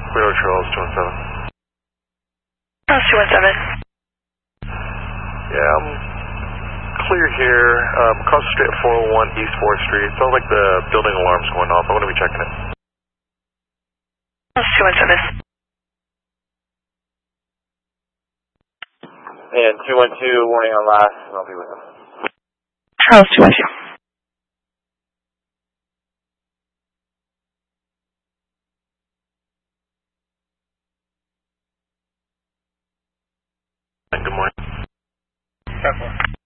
Clear Charles 217. Charles 217. Yeah, I'm clear here. Across the street at 401 East 4th Street. Sounds like the building alarm's going off. I'm going to be checking it. Charles 217. And 212, warning on last, and I'll be with them. Charles 212. Good morning. Careful.